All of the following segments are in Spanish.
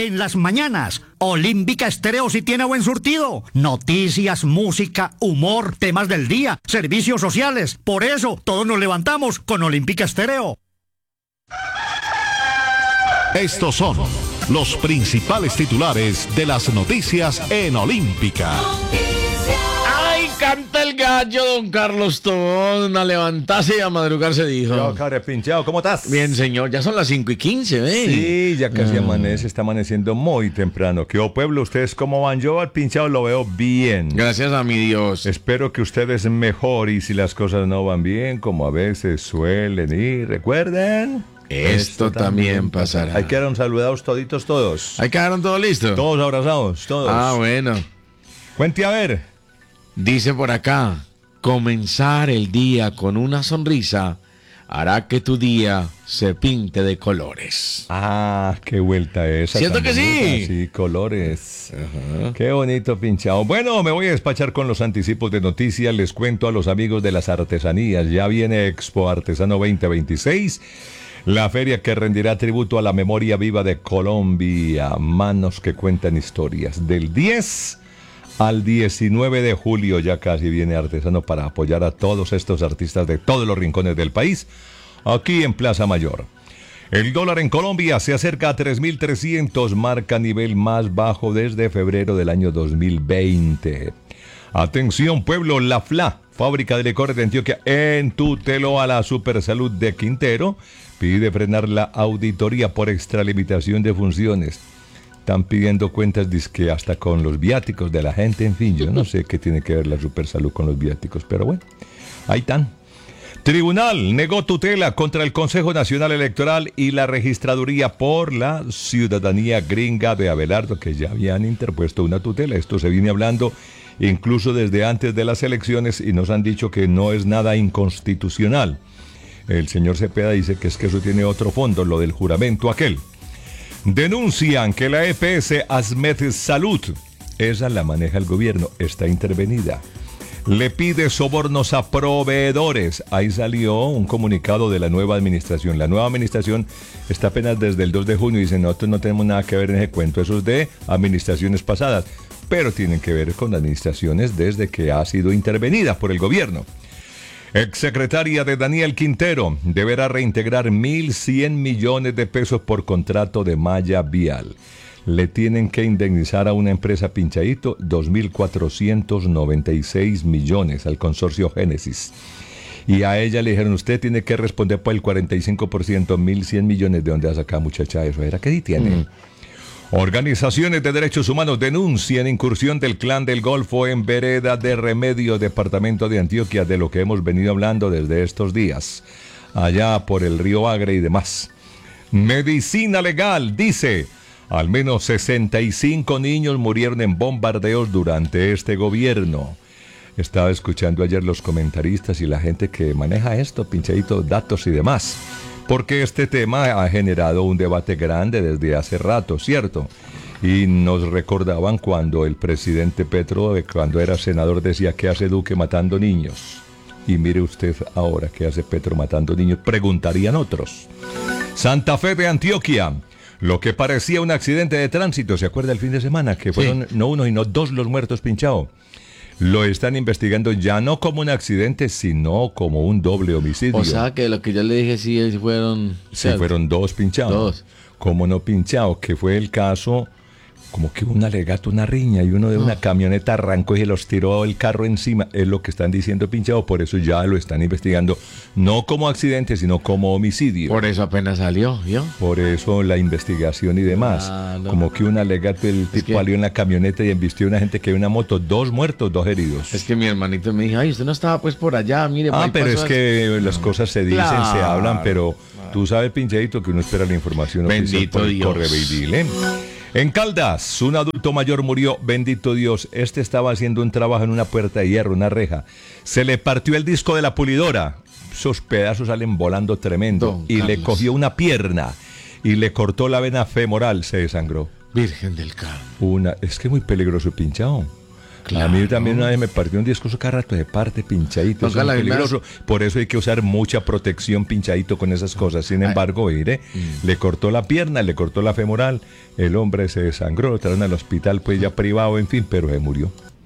en las mañanas. Olímpica Estéreo sí tiene buen surtido. Noticias, música, humor, temas del día, servicios sociales. Por eso, todos nos levantamos con Olímpica Estéreo. Estos son los principales titulares de las noticias en Olímpica. ¡Ay, canta el gallo, don Carlos Tobón! A levantarse y a madrugar se dijo. Yo, care pinchado, ¿cómo estás? Bien, señor, ya son las 5:15, ¿eh? Sí, ya casi amanece, está amaneciendo muy temprano. ¿Qué pueblo? ¿Ustedes cómo van? Yo al pinchado lo veo bien. Gracias a mi Dios. Espero que ustedes mejor y si las cosas no van bien, como a veces suelen ir, recuerden... Esto también pasará. Hay que dar un saludados toditos todos. ¿Ahí quedaron todos listos? Todos abrazados, todos. Ah, bueno. Cuente a ver. Dice por acá, comenzar el día con una sonrisa hará que tu día se pinte de colores. Ah, qué vuelta esa. ¿Cierto que sí? Sí, colores. Ajá. Qué bonito pinchado. Bueno, me voy a despachar con los anticipos de noticias. Les cuento a los amigos de las artesanías. Ya viene Expo Artesano 2026. La feria que rendirá tributo a la memoria viva de Colombia. Manos que cuentan historias. Del 10 al 19 de julio ya casi viene Artesano para apoyar a todos estos artistas de todos los rincones del país. Aquí en Plaza Mayor. El dólar en Colombia se acerca a 3.300, marca nivel más bajo desde febrero del año 2020. Atención pueblo, la FLA, fábrica de licores de Antioquia, entuteló a la Supersalud de Quintero, pide frenar la auditoría por extralimitación de funciones. Están pidiendo cuentas dizque hasta con los viáticos de la gente, en fin, yo no sé qué tiene que ver la Supersalud con los viáticos, pero bueno, ahí están. Tribunal negó tutela contra el Consejo Nacional Electoral y la Registraduría por la ciudadanía gringa de Abelardo, que ya habían interpuesto una tutela. Esto se viene hablando incluso desde antes de las elecciones y nos han dicho que no es nada inconstitucional. El señor Cepeda dice que es que eso tiene otro fondo, lo del juramento aquel. Denuncian que la EPS Asmed Salud, esa la maneja el gobierno, está intervenida. Le pide sobornos a proveedores. Ahí salió un comunicado de la nueva administración. La nueva administración está apenas desde el 2 de junio y dice, nosotros no tenemos nada que ver en ese cuento, eso es de administraciones pasadas, pero tienen que ver con administraciones desde que ha sido intervenida por el gobierno. Exsecretaria de Daniel Quintero deberá reintegrar 1.100 millones de pesos por contrato de malla vial. Le tienen que indemnizar a una empresa pinchadito 2.496 millones al consorcio Génesis. Y a ella le dijeron, usted tiene que responder por el 45%, 1.100 millones. ¿De dónde va a sacar, muchacha, eso? ¿Era qué tiene? Organizaciones de derechos humanos denuncian incursión del Clan del Golfo en Vereda de Remedio, departamento de Antioquia, de lo que hemos venido hablando desde estos días, allá por el río Agre y demás. Medicina Legal dice, al menos 65 niños murieron en bombardeos durante este gobierno. Estaba escuchando ayer los comentaristas y la gente que maneja esto, pinchaditos, datos y demás. Porque este tema ha generado un debate grande desde hace rato, ¿cierto? Y nos recordaban cuando el presidente Petro, cuando era senador, decía, ¿qué hace Duque matando niños? Y mire usted ahora, ¿qué hace Petro matando niños? Preguntarían otros. Santa Fe de Antioquia. Lo que parecía un accidente de tránsito, ¿se acuerda el fin de semana? Que fueron no uno y no dos los muertos pinchados. Lo están investigando ya no como un accidente, sino como un doble homicidio. O sea, que lo que yo le dije sí fueron... Sí, fueron dos pinchados. Dos. Como no pinchado, que fue el caso, como que un alegato, una riña, y uno de una camioneta arrancó y se los tiró el carro encima. Es lo que están diciendo pinchado, por eso ya lo están investigando, no como accidente, sino como homicidio. Por eso apenas salió, ¿vio? Por eso la investigación y demás. Como que un alegato, el tipo salió en la camioneta y embistió a una gente que hay una moto, 2 muertos, 2 heridos. Es que mi hermanito me dijo, ay, usted no estaba pues por allá, mire. Pero es que las cosas se dicen, se hablan, pero tú sabes, pinchadito, que uno espera la información oficial por el correo y dile. En Caldas, un adulto mayor murió, bendito Dios. Este estaba haciendo un trabajo en una puerta de hierro, una reja. Se le partió el disco de la pulidora. Esos pedazos salen volando tremendo. Don y Carlos. Le cogió una pierna y le cortó la vena femoral, se desangró. Virgen del Carmen. Es que es muy peligroso pinchado. Claro. A mí también una vez me partió un disco, eso cada rato de parte pinchadito, eso es Ojalá, muy peligroso. Por eso hay que usar mucha protección pinchadito con esas cosas. Sin embargo, mire, le cortó la pierna, le cortó la femoral, el hombre se desangró, lo trajeron al hospital, pues ya privado, en fin, pero se murió.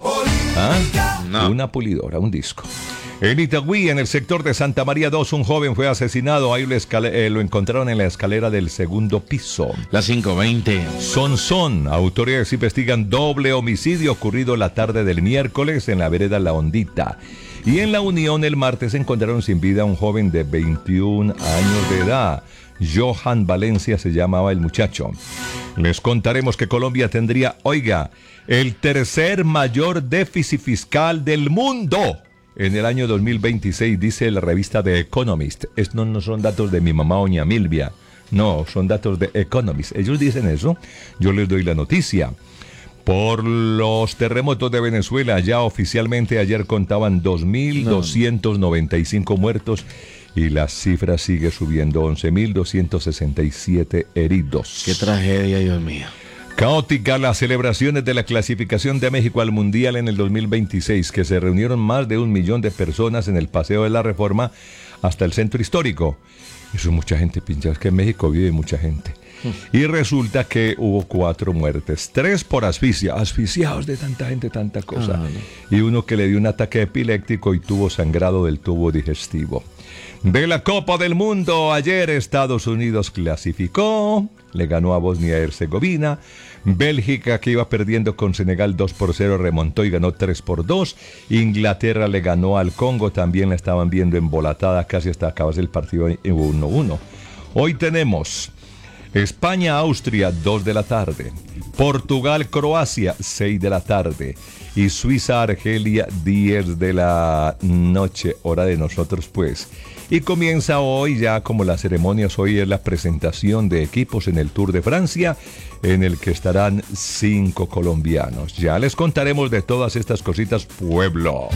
No. Una pulidora, un disco. En Itagüí, en el sector de Santa María 2, un joven fue asesinado. Ahí lo encontraron en la escalera del segundo piso. Las 5:20. Autoridades investigan doble homicidio ocurrido la tarde del miércoles en la vereda La Hondita. Y en La Unión, el martes, encontraron sin vida a un joven de 21 años de edad. Johan Valencia se llamaba el muchacho. Les contaremos que Colombia tendría, oiga, el tercer mayor déficit fiscal del mundo en el año 2026, dice la revista The Economist. Estos no son datos de mi mamá doña Milvia, no, son datos de Economist. Ellos dicen eso, yo les doy la noticia. Por los terremotos de Venezuela, ya oficialmente ayer contaban 2.295 muertos y la cifra sigue subiendo, 11.267 heridos. Qué tragedia, Dios mío. Caótica las celebraciones de la clasificación de México al Mundial en el 2026, que se reunieron más de 1 millón de personas en el Paseo de la Reforma hasta el centro histórico. Eso es mucha gente, pincha, es que en México vive mucha gente. Y resulta que hubo 4 muertes, 3 por asfixia, asfixiados de tanta gente, tanta cosa. Y uno que le dio un ataque epiléptico y tuvo sangrado del tubo digestivo. De la Copa del Mundo, ayer Estados Unidos clasificó, le ganó a Bosnia y Herzegovina. Bélgica, que iba perdiendo con Senegal 2-0, remontó y ganó 3-2. Inglaterra le ganó al Congo, también la estaban viendo embolatada casi hasta acabarse el partido 1-1. Hoy tenemos España-Austria, 2 de la tarde. Portugal-Croacia, 6 de la tarde. Y Suiza-Argelia, 10 de la noche, hora de nosotros pues. Y comienza hoy ya como las ceremonias, hoy es la presentación de equipos en el Tour de Francia, en el que estarán 5 colombianos. Ya les contaremos de todas estas cositas, pueblo.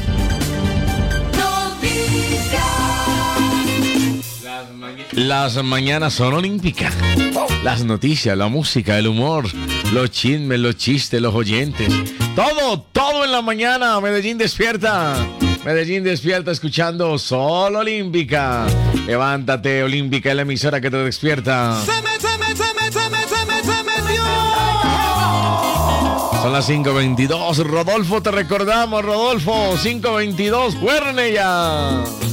Las mañanas son olímpicas. Las noticias, la música, el humor, los chismes, los chistes, los oyentes. Todo en la mañana. Medellín despierta. Medellín despierta escuchando Sol Olímpica. Levántate, Olímpica, es la emisora que te despierta. Son las 5:22. Rodolfo, te recordamos, Rodolfo. 5:22. ¡Fuérale ya!